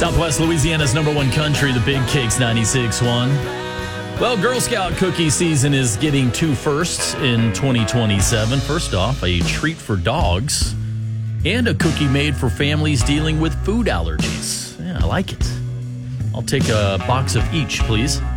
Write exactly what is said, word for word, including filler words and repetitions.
Southwest Louisiana's number one country, the Big Cakes ninety-six point one. Well, Girl Scout cookie season is getting two firsts in twenty twenty-seven. First off, a treat for dogs and a cookie made for families dealing with food allergies. Yeah, I like it. I'll take a box of each, please.